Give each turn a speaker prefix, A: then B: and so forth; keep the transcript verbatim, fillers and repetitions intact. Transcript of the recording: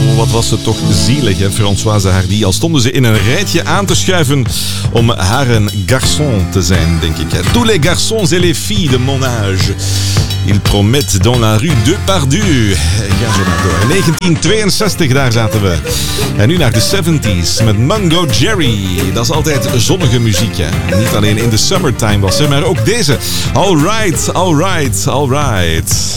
A: wat was ze toch zielig, hè, Françoise Hardy. Al stonden ze in een rijtje aan te schuiven om haar een garçon te zijn, denk ik. Tous les garçons et les filles de mon âge. Ils promettent dans la rue Depardieu. Ga zo maar door. In negentien tweeënzestig, daar zaten we. En nu naar de zeventies met Mungo Jerry. Dat is altijd zonnige muziek, hè. Niet alleen in de summertime was er, maar ook deze. Alright, alright, alright.